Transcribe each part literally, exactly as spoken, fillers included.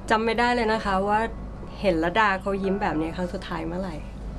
จำไม่ได้เลยนะคะว่าเห็นระดาเขายิ้มแบบนี้ครั้งสุดท้ายเมื่อไหร่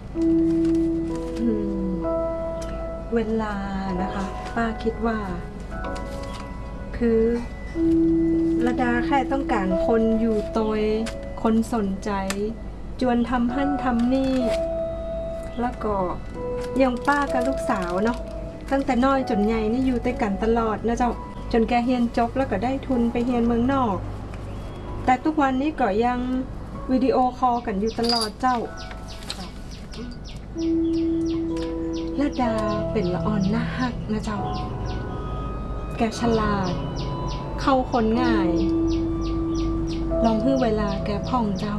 เวลานะคะป้าคิดว่า คือระดาแค่ต้องการคนอยู่โดยคนสนใจ จวนทำหั่นทำนี่ แล้วก็ยังป้ากับลูกสาวเนาะตั้งแต่น้อยจนใหญ่นี่อยู่ด้วยกันตลอดนะเจ้าจนแกเรียนจบแล้วก็ได้ทุนไปเรียนเมืองนอก แต่ทุกวันนี้ก็ยังวิดีโอคอลกันอยู่ตลอดเจ้าระดาเป็นละอ่อนหน้าฮักนะเจ้าแกฉลาดเข้าคนง่าย ลองพื้เวลาแกพ่องเจ้า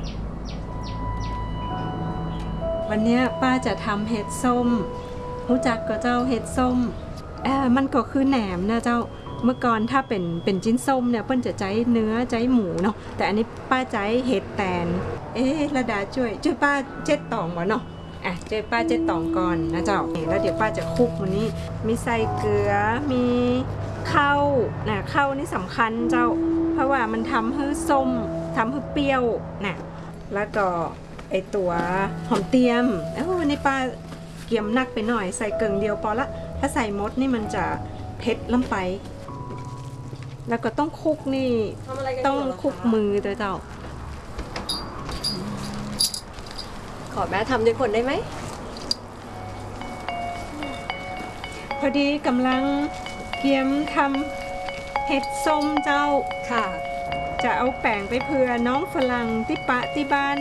วันนี้ป้าจะทำเห็ดส้มรู้จักก็เจ้าเห็ดส้มเออมันก็คือแหนมนะเจ้าเมื่อก่อนถ้าเป็นเป็นจิ้นส้มเนี่ยเปิ้นจะใจเนื้อใจหมูเนาะแต่อันนี้ป้าใจเห็ดแตนเอ๊ะระดาช่วยช่วยป้าเจ็ดตองวะเนาะอ่ะช่วยป้าเจ็ดตองก่อนนะเจ้าแล้วเดี๋ยวป้าจะคลุกวันนี้มีใส่เกลือมีข้าวนะข้าวนี่สำคัญเจ้าเพราะว่ามันทำให้ส้มทำให้เปรี้ยวนะแล้วก็ไอตัวหอมเตียมเอ้าวันนี้ป้าเกี่ยมนักไปหน่อยใส่เกลือเดียวพอละถ้าใส่มดนี่มันจะเผ็ดล้ำไปแล้วก็ต้องคลุกนี่ต้องคลุกมือตัวเจ้าขอแม่ทำด้วยคนได้ไหมพอดีกำลังเกียมทำเห็ดส้มเจ้าค่ะจะเอาแป้งไปเผื่อน้องฝรั่งที่ปะที่บ้าน